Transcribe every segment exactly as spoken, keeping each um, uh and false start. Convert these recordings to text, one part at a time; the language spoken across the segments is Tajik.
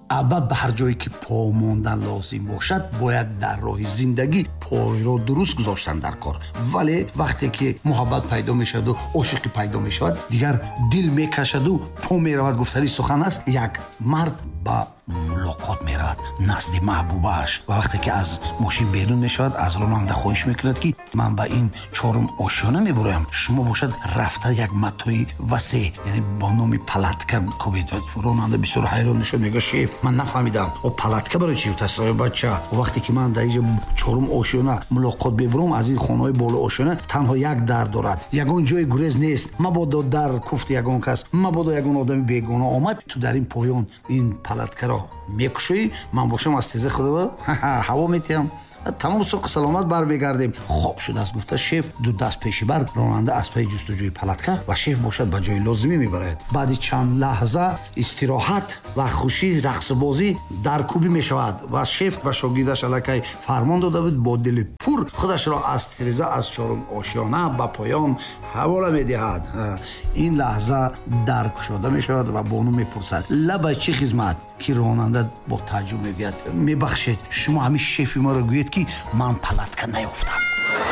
албатта ба ҳар ҷое ки по мондан лозим бошад бояд дар роҳи зиндагӣ пойро дуруст гузоштан дар кор. вале вақте ки муҳаббат пайдо мешаваду ошиқӣ пайдо мешавад, дигар дил мекашаду по меравад. гуфтани сухан аст, як мард ба мулоқот меравад назди маҳбубааш ва вақте ки аз мошин берун мешавад, аз ронанда хоҳиш мекунад ки ман ба ин чорум ошёна мебураям, шумо бошад рафта як матои васеъ, яъне бо номи палатка кобед. ронанда бисёр ҳайрон мешавад, мега шеф ман нафаҳмидам о палатка барои чӣ тасои бача. вақте ки ман дар инҷа чорум ошёна мулоқот бебурам, аз ин хонаҳои боло ошёна танҳо як дар дорад, ягон ҷои гурез нест. мабодо дар куфти ягон кас, мабодо ягон одами бегона омад, ту дар ин поён ин палаткаро мекушоӣ, ман бошам аз теза худо ҳаво метиҳам, тамом соқу саломат бармегардем. хоб шудааст, гуфта шеф ду даст пеши бар ронанда аз паи ҷустуҷӯи палатка ва шеф бошад ба ҷои лозимӣ мебарад. баъди чанд лаҳза истироҳат ва хушӣ рақсубозӣ дар кӯбӣ мешавад ва шеф ба шогирдаш аллакай фармон дода буд, бо дили пур худашро аз тиреза аз чорум ошёна ба поён ҳавола медиҳад. ин лаҳза даркушода мешавад ва бонӯ мепурсад лабай чӣ хизмат, ки ронанда бо тааҷҷуб мегӯяд мебахшед, шумо ҳамин шефи моро гӯед ки ман палатка наёфтам.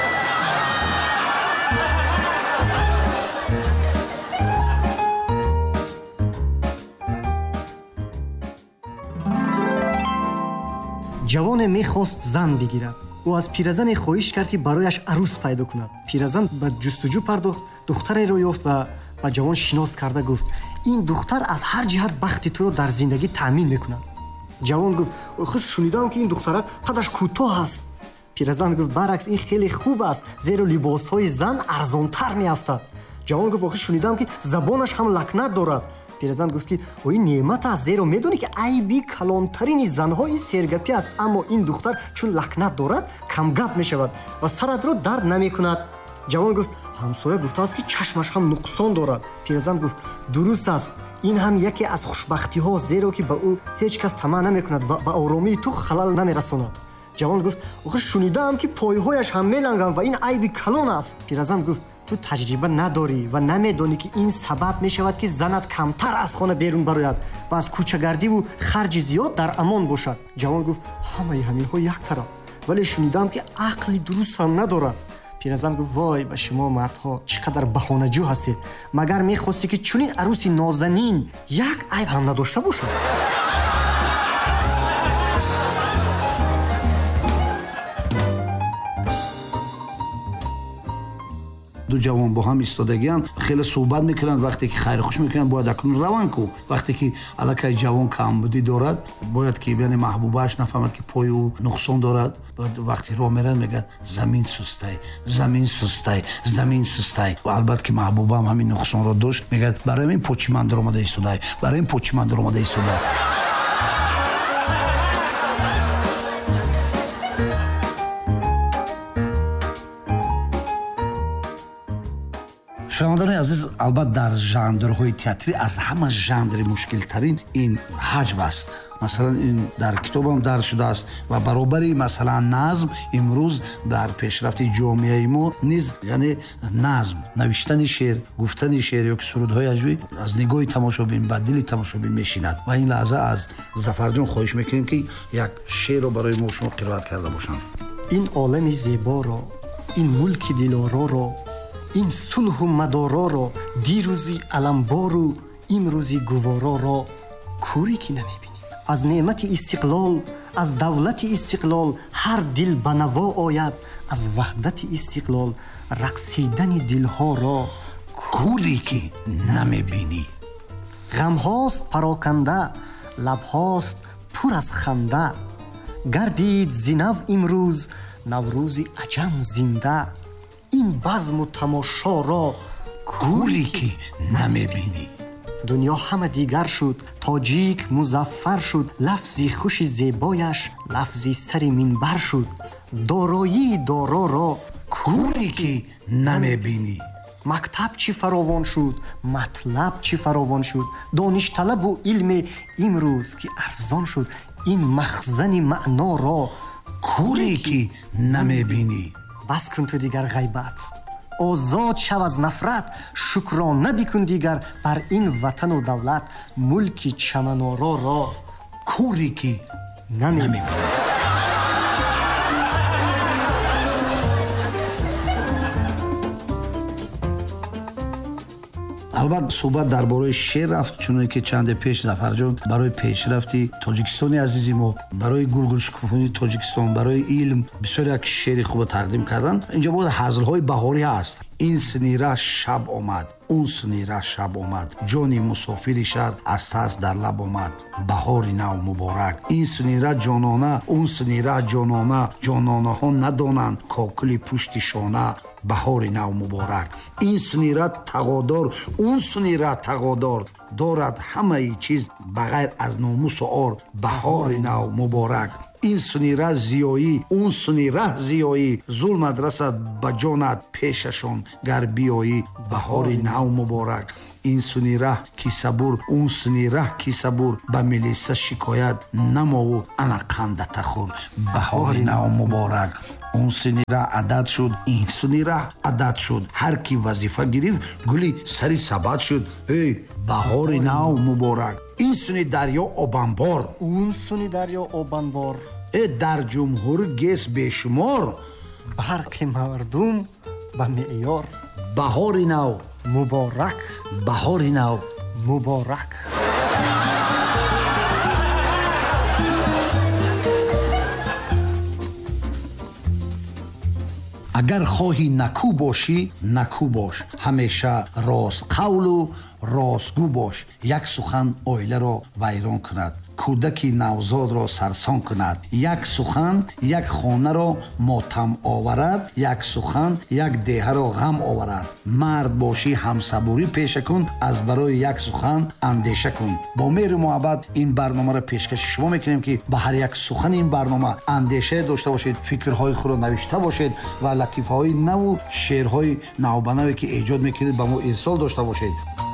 ҷавоне мехост зан бигирад. ӯ аз пиразане хоҳиш кард ки барояш арӯс пайдо кунад. пиразан ба ҷустуҷӯ пардохт, духтареро ёфт ва ба ҷавон шинос карда гуфт: ин духтар аз ҳар ҷиҳат бахти туро дар зиндагӣ таъмин мекунад. ҷавон гуфт: хуш шунидам ки ин духтара қадаш кӯтоҳ аст. пиразан гуфт: баръакс, ин хеле хуб аст, зеро либосҳои зан арзонтар меафтад. ҷавон гуфт: охир шунидам ки забонаш ҳам лакнат дорад. пиразан гуфт ки о ин неъмат аст, зеро медонӣ ки айби калонтарини занҳои сергапӣ аст, аммо ин духтар чун лакнат дорад камгап мешавад ва саратро дард намекунад. ҷавон гуфт: ҳамсоя гуфтааст ки чашмаш ҳам нуқсон дорад. пиразан гуфт: дуруст аст, ин ҳам яке аз хушбахтиҳо, зеро ки ба ӯ ҳеҷ кас тамаъ намекунад ва ба оромии ту халал намерасонад. ҷавон гуфт: охир шунидаам ки пойҳояш ҳам меланганд ва ин айби калон аст. пиразан гуфт: ту таҷриба надорӣ ва намедонӣ ки ин сабаб мешавад ки занат камтар аз хона берун барояд ва аз кӯчагардиву харҷи зиёд дар амон бошад. ҷавон гуфт: ҳамаи ҳаминҳо як тараф, вале шунидам ки ақли дуруст ҳам надорад. пиразан гуфт: вой ба шумо мардҳо, чӣ қадар баҳонаҷӯ ҳастед. магар мехостӣ ки чунин арӯси нозанин як айб ҳам надошта бошад? ду ҷавон бо ҳам истодагианд, хеле суҳбат мекунанд. вақте ки хайрухуш мекунанд, бояд акун раванд ку. вақте ки аллакай ҷавон камбудӣ дорад, бояд ки яъне маҳбубааш нафаҳмад ки пои ӯ нуқсон дорад. вақте роҳ мерад мегӯяд замин сустай, замин сустай, замин сустай. ва албатта ки маҳбубаам ҳамин нуқсонро дошт, мегӯяд барои ин почи ман даромада истодай, барои ин почи ман даромада истодай. шунавандарони азиз, албатта дар жанрҳои театрӣ аз ҳама жанри мушкилтарин ин ҳаҷв аст. масалан ин дар китобам дарс шудааст ва баробари масалан назм имрӯз дар пешрафти ҷомеаи мо низ, яъне назм, навиштани шеър, гуфтани шеър ёки сурудҳои ҳаҷвӣ аз нигоҳи тамошобин ба дили тамошобин мешинад. ва ин лаҳза аз Зафарҷон хоҳиш мекунем ки як шеърро барои мо шумо қироат карда бошанд. ин олами зеборо, ин мулки дилороро, ин сулҳу мадороро, дирӯзи аламбору имрӯзи гувороро кӯрӣ ки намебинӣ. аз неъмати истиқлол, аз давлати истиқлол ҳар дил ба наво ояд, аз ваҳдати истиқлол рақсидани дилҳоро кӯрӣ ки намебинӣ. ғамҳост пароканда, лабҳост пур аз ханда, гардид зинав имрӯз наврӯзи аҷам зинда. ин базму тамошоро кӯрӣ ки намебинӣ. дунё ҳама дигар шуд, тоҷик музаффар шуд, лафзи хуши зебояш лафзи сари минбар шуд. дороии дороро кӯрӣ ки намебинӣ. мактаб чӣ фаровон шуд, матлаб чӣ фаровон шуд, доништалабу илме имрӯз ки арзон шуд. ин махзани маъноро кӯрӣ ки намебинӣ. бас кун ту дигар ғайбат, озод шав аз нафрат, шукрона бикун дигар бар ин ватану давлат. мулки чаманороро куре ки намебинад. албатта суҳбат дар бораи шеър рафт, чуноне ки чанде пеш Зафарҷон барои пешрафти тоҷикистони азизи мо, барои гулгулшукуфони Тоҷикистон, барои илм бисёр як шеъри хуб тақдим карданд. инҷо боз ҳазлҳои баҳорӣ ҳаст. ин синира шаб омад, он синира шаб омад, ҷони мусофири шаҳр аз тарс дар лаб омад, баҳори нав муборак. ин синира ҷонона, он синира ҷонона, ҷононаҳо надонанд кокули пушти шона, баҳори нав муборак. ин синира тағодор, он синира тағодор, дорад ҳамаи чиз ба ғайр аз номусу ор, баҳори нав муборак. ин сунира зиёӣ, он сунира зиёӣ, зулмат расад ба ҷонат пешашон гар биёӣ, баҳори нав муборак. ин сунира ки сабур, он сунира ки сабур, ба милиса шикоят намову ана қандата хур, баҳори нав муборак. он сунира адад шуд, ин сунира адад шуд, ҳар ки вазифа гирифт гули сари сабад шуд, эй баҳори нав муборак. ин суни дарё обанбор, он суни дарё обанбор, э дар ҷумҳур гес бешумор, барқи мардум ба меъёр, баҳори нав муборак, баҳори нав муборак. агар хоҳӣ накӯ бошӣ, накӯ бош, ҳамеша ростқавлу ростгӯ бош. як сухан оиларо вайрон кунад, кӯдаки навзодро сарсон кунад. як сухан як хонаро мотам оварад, як сухан як деҳаро ғам оварад. мард бошӣ ҳамсабурӣ пеша кун, аз барои як сухан андеша кун. бо меҳру муҳаббат ин барномаро пешкаши шумо мекунем ки ба ҳар як сухани ин барнома андешае дошта бошед, фикрҳои худро навишта бошед ва латифаҳои наву шеърҳои навбанаве ки эҷод мекунед ба мо ирсол дошта бошед.